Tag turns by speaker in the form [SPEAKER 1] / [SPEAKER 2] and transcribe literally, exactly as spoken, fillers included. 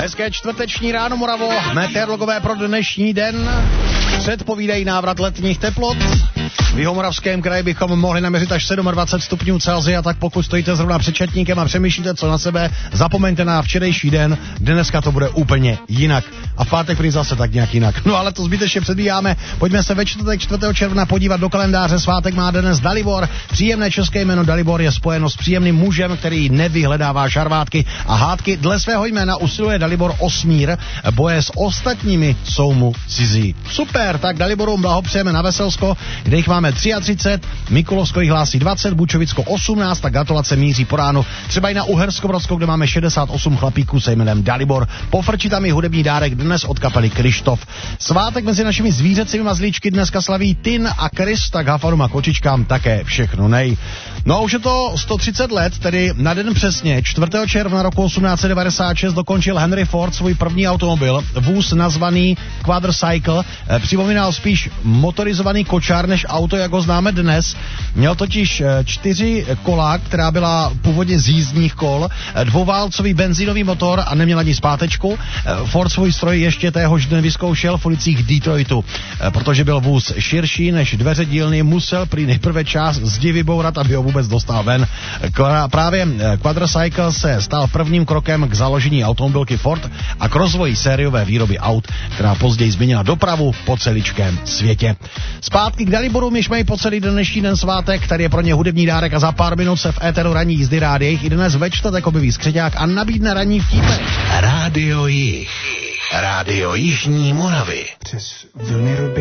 [SPEAKER 1] Hezké čtvrteční ráno, Moravo. Meteorologové pro dnešní den předpovídají návrat letních teplot. V Jihomoravském kraji bychom mohli naměřit až dvacet sedm stupňů Celsia, tak pokud stojíte zrovna před četníkem a přemýšlíte, co na sebe, zapomeňte na včerejší den, dneska to bude úplně jinak. A v pátek prý zase tak nějak jinak. No ale to zbytečně předbíháme. Pojďme se ve čtvrtek čtvrtého června podívat do kalendáře. Svátek má dnes Dalibor. Příjemné české jméno Dalibor je spojeno s příjemným mužem, který nevyhledává šarvátky a hádky. Dle svého jména usiluje Dalibor o smír. Boje s ostatními jsou mu cizí. Super, tak Daliborům blahopřejeme na Veselsko, kde jich máme třicet tři, Mikulovsko jich hlásí dvacet, Bučovicko osmnáct, tak gratulace míří po ránu. Třeba i na Uhersko-Brodsko, kde máme šedesát osm chlapíků se jménem Dalibor. Pofrčí tam i hudební dárek dnes od kapely Krištof. Svátek mezi našimi zvířecími mazlíčky dneska slaví Tin a Chris, tak hafanům a kočičkám také všechno nej. No a už je to sto třicet let, tedy na den přesně, čtvrtého června roku osmnáct set devadesát šest dokončil Henry Ford svůj první automobil, vůz nazvaný Quadricycle. Připomínal spíš motorizovaný kočár než auto, jak ho známe dnes. Měl totiž čtyři kola, která byla původně z jízdních kol, dvouválcový benzínový motor a neměl ani zpátečku. Ford svůj stroj ještě téhož dne vyzkoušel v ulicích Detroitu. Protože byl vůz širší než dveře dílny, musel prý nejprve část zdi vybourat, aby ho vůbec dostal ven. Právě Quadricycle se stal prvním krokem k založení automobilky Ford a k rozvoji sériové výroby aut, která později změnila dopravu po celičkém světě. Zpátky k Daliborům, jež mají po celý dnešní den svátek, tady je pro ně hudební dárek a za pár minut se v éteru ranní jízdy rádií i dnes ve čtvrtek objeví Skřeťák a nabídne ranní vtípek.
[SPEAKER 2] Rádio Jih. Rádio Jižní Moravy.
[SPEAKER 3] Přes vlny